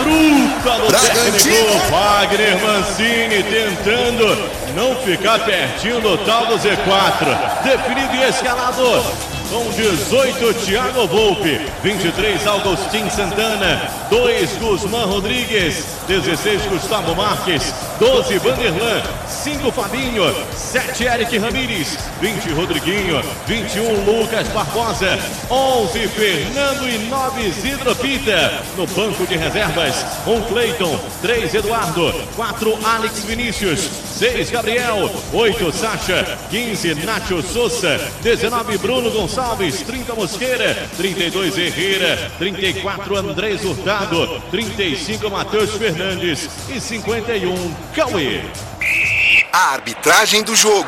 bruta no técnico Wagner Mancini, tentando não ficar pertinho do tal do Z4. Definido e escalado. Com 18, Thiago Volpe. 23, Agustin Santana. 2, Guzmán Rodrigues. 16, Gustavo Marques. 12, Vanderlan. 5, Fabinho. 7, Eric Ramírez. 20, Rodriguinho. 21, Lucas Barbosa. 11, Fernando e 9, Isidro Pita. No banco de reservas, 1, Cleiton. 3, Eduardo. 4, Alex Vinícius. 6, Gabriel. 8, Sacha. 15, Nacho Souza. 19, Bruno Gonçalves. 30, Mosqueira. 32, Herrera. 34, Andrés Hurtado. 35, Matheus Fernandes. E 51, Cauê. A arbitragem do jogo.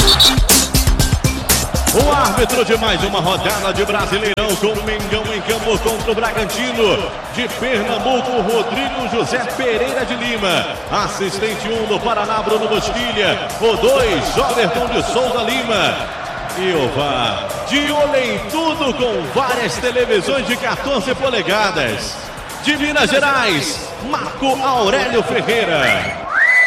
O árbitro de mais uma rodada de Brasileirão com o Mengão em campo contra o Bragantino. De Pernambuco, Rodrigo José Pereira de Lima. Assistente 1 do Paraná, Bruno Bosquilha. O 2, Joberton de Souza Lima. E o VAR, de olho em tudo, com várias televisões de 14 polegadas. De Minas Gerais, Marco Aurélio Ferreira.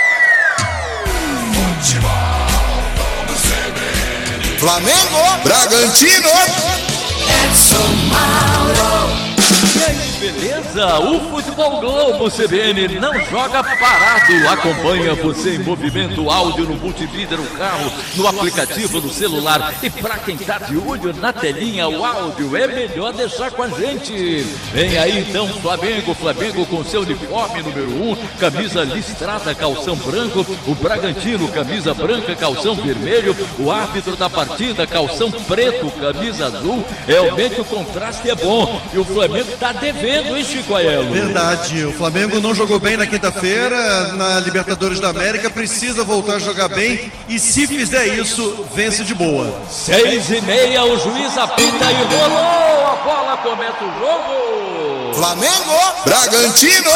Flamengo, Bragantino. Edson Mauro. E aí, beleza? O Futebol Globo CBN não joga parado. Acompanha você em movimento, áudio no multivídeo, no carro, no aplicativo, no celular. E pra quem tá de olho na telinha, o áudio é melhor deixar com a gente. Vem aí então Flamengo com seu uniforme número 1, camisa listrada, calção branco. O Bragantino, camisa branca, calção vermelho. O árbitro da partida, calção preto, camisa azul. Realmente o contraste é bom. E o Flamengo tá devendo, hein, Chico Aiello? Verdade, o Flamengo não jogou bem na quinta-feira na Libertadores da América, precisa voltar a jogar bem e se fizer isso, vence de boa. 6:30, o juiz apita e rolou, a bola começa o jogo. Flamengo, Bragantino.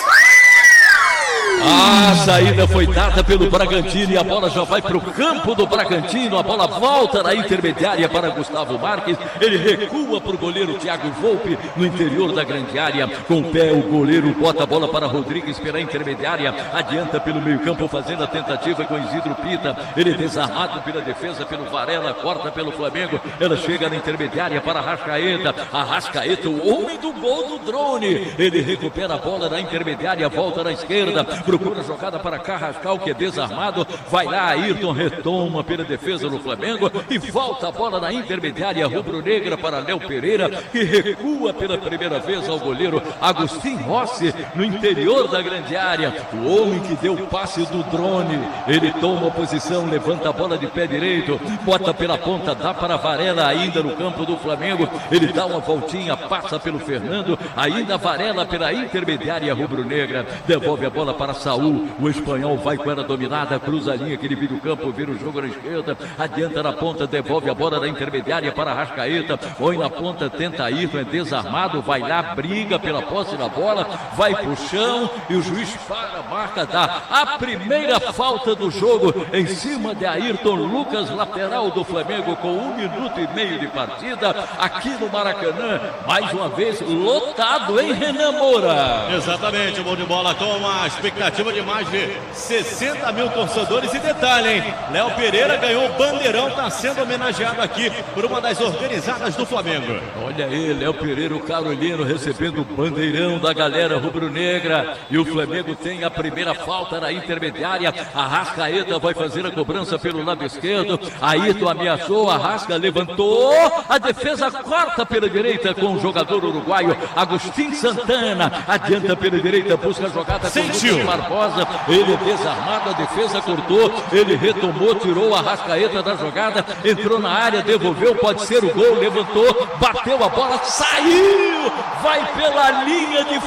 A saída foi dada pelo Bragantino e a bola já vai para o campo do Bragantino. A bola volta na intermediária para Gustavo Marques. Ele recua para o goleiro Thiago Volpe no interior da grande área. Com o pé, o goleiro bota a bola para Rodrigues pela intermediária. Adianta pelo meio-campo, fazendo a tentativa com Isidro Pita. Ele desarmado pela defesa, pelo Varela, corta pelo Flamengo. Ela chega na intermediária para Arrascaeta. Arrascaeta, o homem do gol do drone. Ele recupera a bola na intermediária, volta na esquerda. Procura a jogada para Carrascal, que é desarmado. Vai lá, Ayrton retoma pela defesa do Flamengo e volta a bola na intermediária rubro-negra para Léo Pereira, que recua pela primeira vez ao goleiro Agustin Rossi no interior da grande área. O homem que deu o passe do drone. Ele toma a posição, levanta a bola de pé direito, bota pela ponta, dá para Varela ainda no campo do Flamengo. Ele dá uma voltinha, passa pelo Fernando, ainda Varela pela intermediária rubro-negra. Devolve a bola para Saúl, o espanhol vai com ela dominada, cruza a linha, que ele vira o campo, vira o jogo na esquerda, adianta na ponta, devolve a bola da intermediária para Arrascaeta, põe na ponta, tenta Ayrton, é desarmado, vai lá, briga pela posse da bola, vai pro chão e o juiz para, marca, dá a primeira falta do jogo em cima de Ayrton Lucas, lateral do Flamengo, com 1 minuto e meio de partida, aqui no Maracanã, mais uma vez lotado, hein, Renan Moura? Exatamente, o bom de bola com uma expectativa de mais de 60 mil torcedores. E detalhe, hein? Léo Pereira ganhou o bandeirão, está sendo homenageado aqui por uma das organizadas do Flamengo. Olha aí, Léo Pereira, o Carolino, recebendo o bandeirão da galera rubro-negra. E o Flamengo tem a primeira falta na intermediária. Arrascaeta vai fazer a cobrança pelo lado esquerdo. Ayrton ameaçou, Arrasca levantou. A defesa corta pela direita com o jogador uruguaio Agustin Santana. Adianta pela direita, busca a jogada com o Lucas Barbosa. Ele desarmado, a defesa cortou. Ele retomou, tirou a Arrascaeta da jogada. Entrou na área, devolveu, pode ser o gol. Levantou, bateu a bola, saiu. Vai pela linha de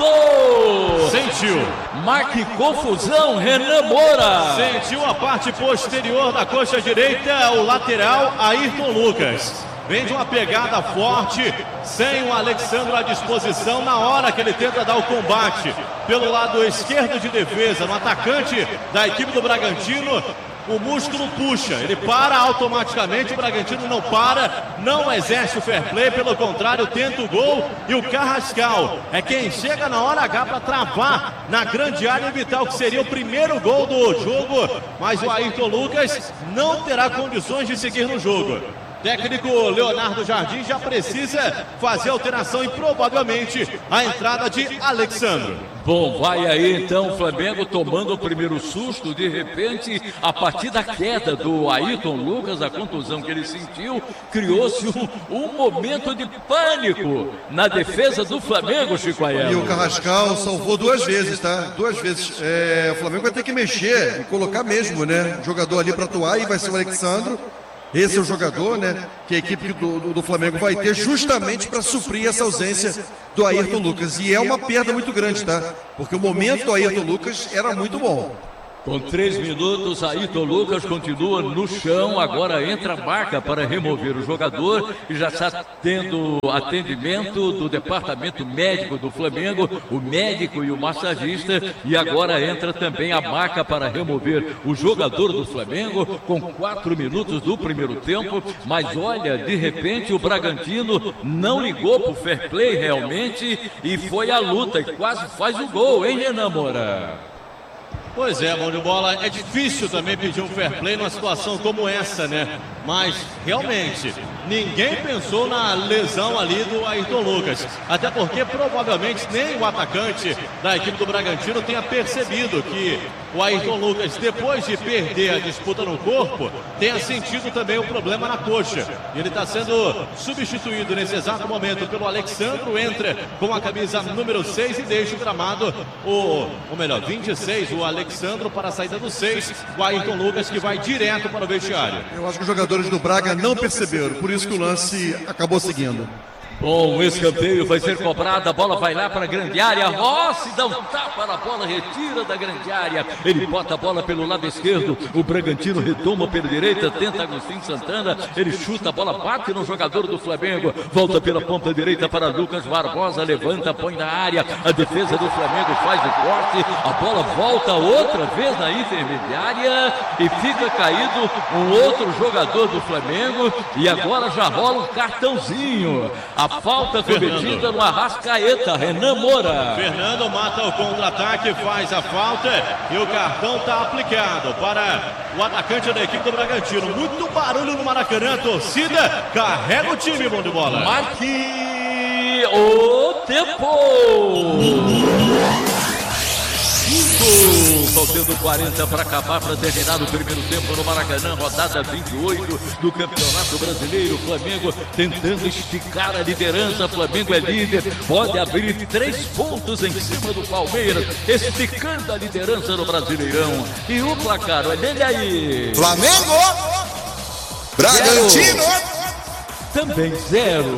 fundo. Sentiu. Marque confusão, Renan Moura. Sentiu a parte posterior da coxa direita, o lateral Ayrton Lucas. Vem de uma pegada forte, sem o Alexandre à disposição na hora que ele tenta dar o combate. Pelo lado esquerdo de defesa, no atacante da equipe do Bragantino, o músculo puxa, ele para automaticamente, o Bragantino não para, não exerce o fair play, pelo contrário, tenta o gol, e o Carrascal é quem chega na hora H para travar na grande área e evitar o que seria o primeiro gol do jogo, mas o Ayrton Lucas não terá condições de seguir no jogo. Técnico Leonardo Jardim já precisa fazer alteração e provavelmente a entrada de Alexandro. Bom, vai aí então o Flamengo tomando o primeiro susto, de repente, a partir da queda do Ayrton Lucas, a contusão que ele sentiu, criou-se um momento de pânico na defesa do Flamengo, Chico Aiello. E o Carrascal salvou 2 vezes, tá? 2 vezes. O Flamengo vai ter que mexer e colocar mesmo, né? O jogador ali para atuar e vai ser o Alexandro. Esse é o jogador, né, que a equipe do Flamengo vai ter justamente para suprir essa ausência do Ayrton Lucas. E é uma perda muito grande, tá? Porque o momento do Ayrton Lucas era muito bom. Com 3 minutos, Ayrton Lucas continua no chão, agora entra a marca para remover o jogador e já está tendo atendimento do departamento médico do Flamengo, o médico e o massagista, e agora entra também a marca para remover o jogador do Flamengo com 4 minutos do primeiro tempo, mas olha, de repente o Bragantino não ligou para o fair play realmente e foi à luta e quase faz o gol, hein, Renan Moura? Pois é, mão de bola, é difícil também pedir um fair play numa situação como essa, né? Mas, realmente, ninguém pensou na lesão ali do Ayrton Lucas. Até porque, provavelmente, nem o atacante da equipe do Bragantino tenha percebido que o Ayrton Lucas, depois de perder a disputa no corpo, tenha sentido também o problema na coxa. E ele está sendo substituído nesse exato momento pelo Alexandro, entra com a camisa número 6 e deixa o gramado, ou melhor, 26, o Alexandro para a saída do 6, o Ayrton Lucas que vai direto para o vestiário. Eu acho que os jogadores do Braga não perceberam, por isso que o lance acabou seguindo. Bom, o escanteio vai ser cobrado, a bola vai lá para a grande área, Rossi dá um tapa na bola, retira da grande área, ele bota a bola pelo lado esquerdo, o Bragantino retoma pela direita, tenta Agostinho Santana, ele chuta, a bola bate no jogador do Flamengo, volta pela ponta direita para Lucas Barbosa, levanta, põe na área, a defesa do Flamengo faz o corte, a bola volta outra vez na intermediária e fica caído um outro jogador do Flamengo e agora já rola um cartãozinho. A falta cometida no Arrascaeta, Renan Moura. Fernando mata o contra-ataque, faz a falta e o cartão está aplicado para o atacante da equipe do Bragantino. Muito barulho no Maracanã, a torcida carrega o time, mão de bola. Marque o tempo. Faltando 40 para acabar, para terminar o primeiro tempo no Maracanã, rodada 28 do Campeonato Brasileiro. Flamengo tentando esticar a liderança, Flamengo é líder, pode abrir 3 pontos em cima do Palmeiras, esticando a liderança no Brasileirão. E o placar, olha ele aí. Flamengo, Bragantino, também 0.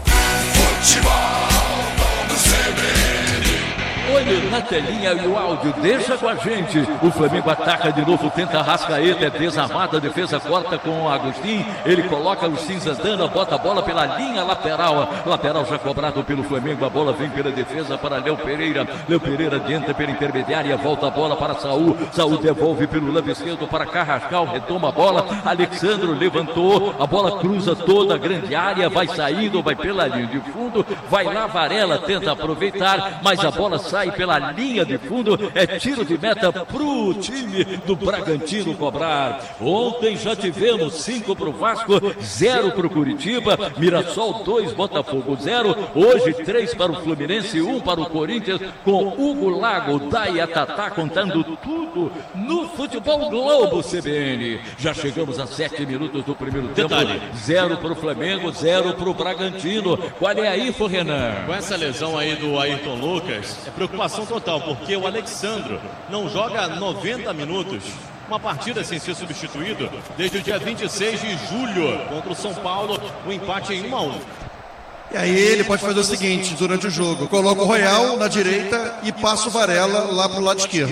Olhe na telinha e o áudio, deixa com a gente. O Flamengo ataca de novo, tenta Arrascaeta, é desarmada, a defesa corta com o Agostinho. Ele coloca o Santana, bota a bola pela linha lateral. Lateral já cobrado pelo Flamengo, a bola vem pela defesa para Léo Pereira. Léo Pereira adianta pela intermediária, volta a bola para Saul. Saul devolve pelo lado esquerdo para Carrascal, retoma a bola. Alexandro levantou, a bola cruza toda a grande área, vai saindo, vai pela linha de fundo. Vai lá Varela, tenta aproveitar, mas a bola sai pela linha de fundo, é tiro de meta pro time do Bragantino cobrar. Ontem já tivemos 5 pro Vasco, 0 pro Curitiba, Mirassol 2, Botafogo 0, hoje 3 para o Fluminense, 1 para o Corinthians, com Hugo Lago, Daia Tatá contando tudo no Futebol Globo CBN. Já chegamos a 7 minutos do primeiro tempo, 0 pro Flamengo, 0 pro Bragantino. Qual é a info, Renan? Com essa lesão aí do Ayrton Lucas, é preocupação total, porque o Alexandro não joga 90 minutos, uma partida sem ser substituído, desde o dia 26 de julho, contra o São Paulo, o empate em 1-1. E aí ele pode fazer o seguinte, durante o jogo, coloca o Royal na direita e passa o Varela lá pro lado esquerdo.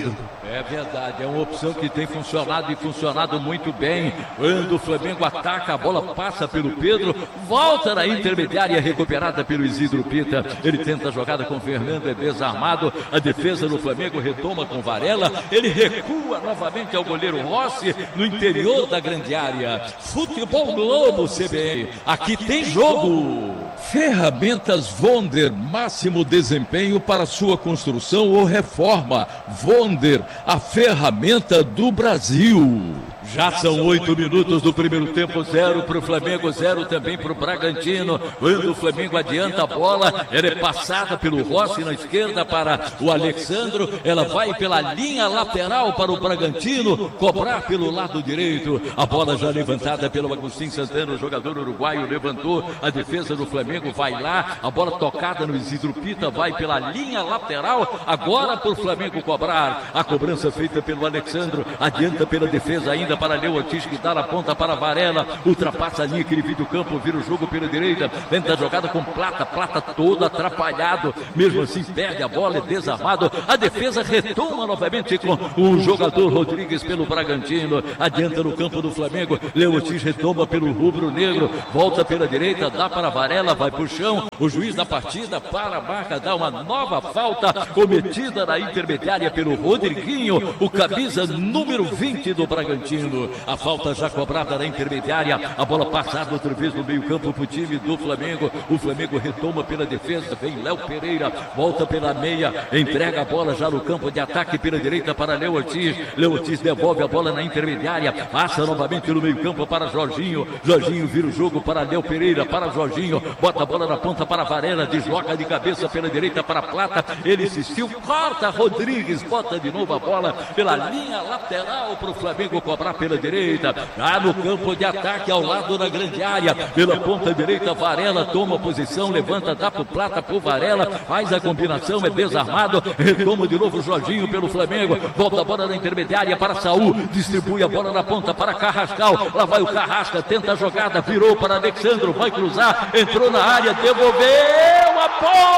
É verdade, é uma opção que tem funcionado e funcionado muito bem. Quando o Flamengo ataca, a bola passa pelo Pedro, volta na intermediária, recuperada pelo Isidro Pita. Ele tenta a jogada com o Fernando, é desarmado. A defesa do Flamengo retoma com Varela. Ele recua novamente ao goleiro Rossi no interior da grande área. Futebol Globo CBN, aqui tem jogo. Ferramentas Vonder, máximo desempenho para sua construção ou reforma. Vonder, a ferramenta do Brasil. Já são 8 minutos do primeiro tempo, 0 para o Flamengo, 0 também para o Bragantino. Quando o Flamengo adianta a bola, ela é passada pelo Rossi na esquerda para o Alexandro. Ela vai pela linha lateral para o Bragantino cobrar pelo lado direito. A bola já levantada pelo Agostinho Santana, o jogador uruguaio levantou. A defesa do Flamengo vai lá. A bola tocada no Isidro Pita, vai pela linha lateral. Agora para o Flamengo cobrar. A cobrança feita pelo Alexandro. Adianta pela defesa ainda para Leo Ortiz, que dá na ponta para Varela, ultrapassa a linha que ele vira o campo, vira o jogo pela direita, tenta a jogada com Plata todo atrapalhado, mesmo assim perde a bola, é desarmado, a defesa retoma novamente com o jogador Rodrigues pelo Bragantino, adianta no campo do Flamengo, Leo Ortiz retoma pelo rubro-negro, volta pela direita, dá para Varela, vai pro chão, o juiz da partida para a marca, dá uma nova falta cometida na intermediária pelo Rodriguinho, o camisa número 20 do Bragantino. A falta já cobrada na intermediária, a bola passada outra vez no meio campo para o time do Flamengo. O Flamengo retoma pela defesa, vem Léo Pereira, volta pela meia, entrega a bola já no campo de ataque pela direita para Leo Ortiz. Leo Ortiz devolve a bola na intermediária, passa novamente no meio campo para Jorginho. Jorginho vira o jogo para Léo Pereira, para Jorginho, bota a bola na ponta para Varela, desloca de cabeça pela direita para Plata, ele insistiu, corta Rodrigues, bota de novo a bola pela linha lateral para o Flamengo cobrar pela direita, já no campo de ataque ao lado da grande área, pela ponta direita Varela toma posição, levanta, dá pro Plata, pro Varela, faz a combinação, é desarmado, retoma de novo o Jorginho pelo Flamengo, volta a bola na intermediária para Saul, distribui a bola na ponta para Carrascal, lá vai o Carrasca, tenta a jogada, virou para Alexandro, vai cruzar, entrou na área, devolveu a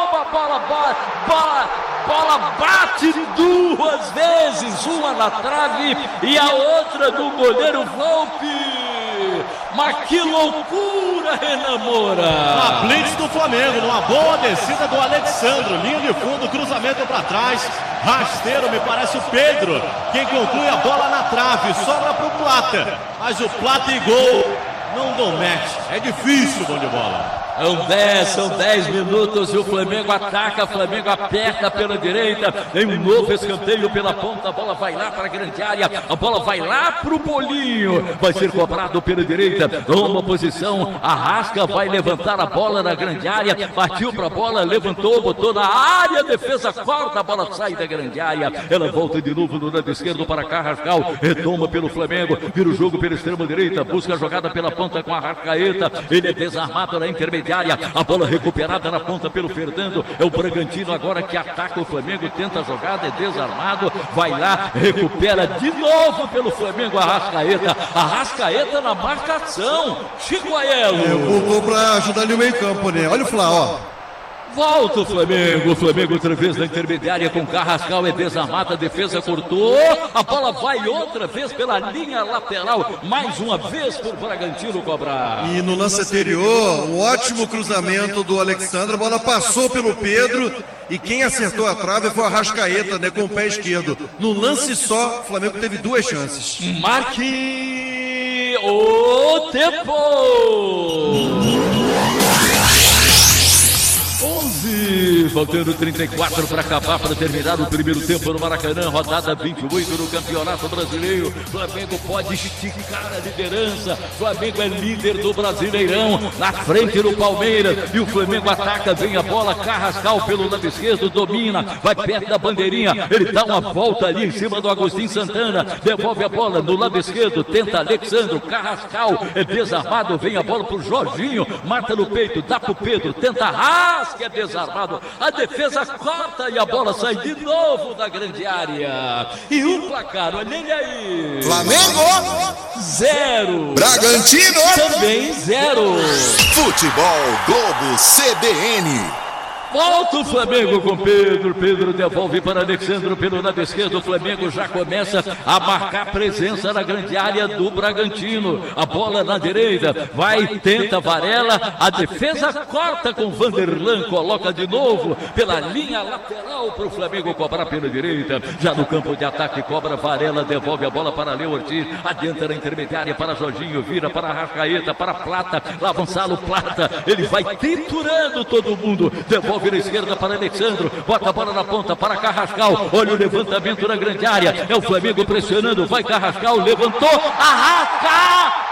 bola bate 2 vezes, uma na trave e a outra do goleiro Volpe. Mas que loucura, Renan Moura! A blitz do Flamengo, numa boa descida do Alexandro, linha de fundo, cruzamento para trás, rasteiro, me parece o Pedro, quem conclui a bola na trave, sobra pro Plata, mas o Plata e gol não dão match, é difícil, bom de bola. São 10 minutos e o Flamengo ataca, o Flamengo aperta pela direita, tem um novo escanteio pela ponta, a bola vai lá para a grande área, a bola vai lá para o Bolinho, vai ser cobrado pela direita, toma posição, Arrasca, vai levantar a bola na grande área, partiu para a bola, levantou, botou na área, a defesa corta, a bola sai da grande área, ela volta de novo do lado esquerdo para Carrascal, retoma pelo Flamengo, vira o jogo pela extrema direita, busca a jogada pela ponta com a Arrascaeta, ele é desarmado na intermediária, a bola recuperada na ponta pelo Fernando, é o Bragantino agora que ataca o Flamengo, tenta a jogada, é desarmado, vai lá, recupera de novo pelo Flamengo, Arrascaeta na marcação, Chico Aiello. Voltou para ajudar ali o meio campo, né? Olha o Flá, ó. Volta o Flamengo outra vez na intermediária com Carrascal, é desarmada, a defesa cortou, a bola vai outra vez pela linha lateral, mais uma vez para o Bragantino cobrar. E no lance anterior, um ótimo cruzamento do Alexandre, a bola passou pelo Pedro e quem acertou a trave foi o Arrascaeta, né, com o pé esquerdo. No lance só, o Flamengo teve 2 chances. Marque o tempo! 11, faltando 34 para acabar, para terminar o primeiro tempo no Maracanã, rodada 28 no Campeonato Brasileiro. Flamengo pode esticar a liderança, Flamengo é líder do Brasileirão, na frente do Palmeiras, e o Flamengo ataca, vem a bola, Carrascal pelo lado esquerdo, domina, vai perto da bandeirinha, ele dá uma volta ali em cima do Agostinho Santana, devolve a bola no lado esquerdo, tenta Alexandro, Carrascal, é desarmado, vem a bola pro Jorginho, mata no peito, dá pro Pedro, tenta Arrasca, que é desarmado, a defesa corta e a bola sai de novo da grande área. E o placar, olha ele aí. Flamengo 0. Bragantino também 0. Futebol Globo CBN. Volta o Flamengo com Pedro. Pedro devolve para Alexandro pelo lado esquerdo. O Flamengo já começa a marcar presença na grande área do Bragantino. A bola na direita. Vai, tenta Varela. A defesa corta com Vanderlan. Coloca de novo pela linha lateral para o Flamengo cobrar pela direita. Já no campo de ataque cobra Varela. Devolve a bola para Léo Ortiz. Adianta na intermediária para Jorginho. Vira para Arrascaeta, para Plata. Lá Gonçalo Plata. Ele vai triturando todo mundo. Devolve na esquerda para Alexandro, bota a bola na ponta para Carrascal, olha o levantamento na grande área, é o Flamengo pressionando, vai Carrascal, levantou, Arrasca!